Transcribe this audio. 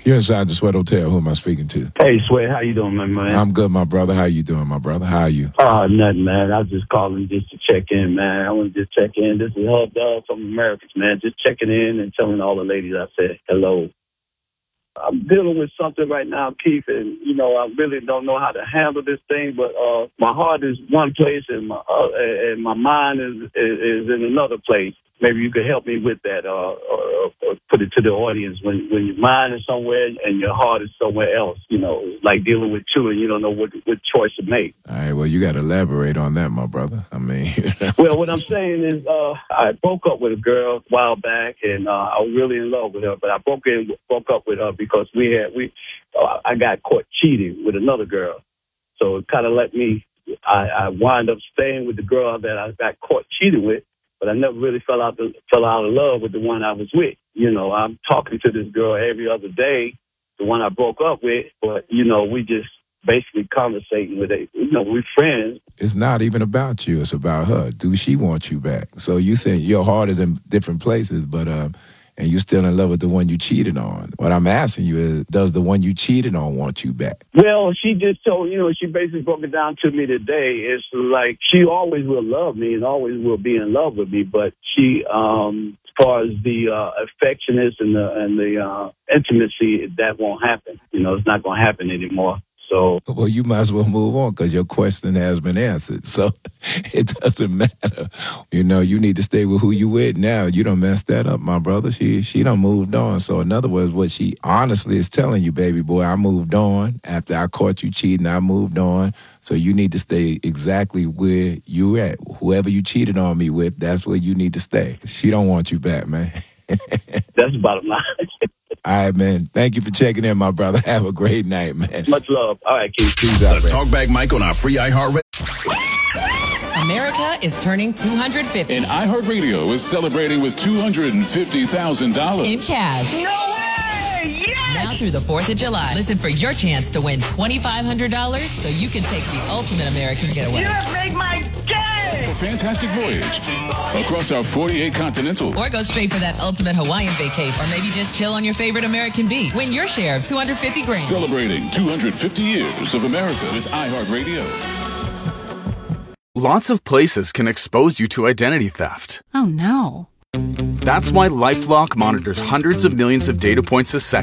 You're inside the Sweat Hotel. Who am I speaking to? Hey, Sweat, how you doing, my man? I'm good, my brother. How you doing, my brother? How are you? Nothing, man. I was just calling just to check in, man. I want to just check in. This is Hub Dog from Americans, man. Just checking in and telling all the ladies I said hello. I'm dealing with something right now, Keith, and, I really don't know how to handle this thing, but my heart is one place and my mind is in another place. Maybe you could help me with that or put it to the audience. When your mind is somewhere and your heart is somewhere else, it's like dealing with two and you don't know what choice to make. All right, well, you got to elaborate on that, my brother. I mean... Well, what I'm saying is I broke up with a girl a while back, and I was really in love with her, but I broke up with her because I got caught cheating with another girl. So it kind of let me... I wind up staying with the girl that I got caught cheating with, but I never really fell out of love with the one I was with. I'm talking to this girl every other day, the one I broke up with, but, we just basically conversating with it. We're friends. It's not even about you. It's about her. Do she want you back? So you say your heart is in different places, but and you're still in love with the one you cheated on. What I'm asking you is, does the one you cheated on want you back? Well, she just told, she basically broke it down to me today. It's like she always will love me and always will be in love with me, but she, as far as the affectionate and the intimacy, that won't happen. It's not going to happen anymore. So, well, you might as well move on because your question has been answered. So it doesn't matter. You need to stay with who you with now. You done messed that up, my brother. She done moved on. So in other words, what she honestly is telling you, baby boy, I moved on. After I caught you cheating, I moved on. So you need to stay exactly where you at. Whoever you cheated on me with, that's where you need to stay. She don't want you back, man. That's the bottom line. All right, man. Thank you for checking in, my brother. Have a great night, man. Much love. All right, Keith. Peace out, the Talkback Mike on our free iHeartRadio. America is turning 250. And iHeartRadio is celebrating with $250,000 in cash. No way! Yes! Now through the 4th of July. Listen for your chance to win $2,500 so you can take the ultimate American getaway. You have made my day! A fantastic voyage across our 48 continental. Or go straight for that ultimate Hawaiian vacation. Or maybe just chill on your favorite American beach. Win your share of $250,000. Celebrating 250 years of America with iHeartRadio. Lots of places can expose you to identity theft. Oh, no. That's why LifeLock monitors hundreds of millions of data points a second